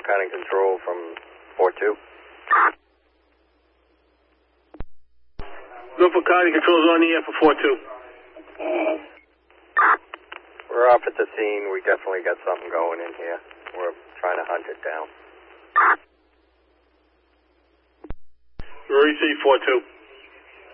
County Control from 4-2. Norfolk County Control is on the air for 4-2. We're up at the scene. We definitely got something going in here. We're trying to hunt it down. Received 4-2.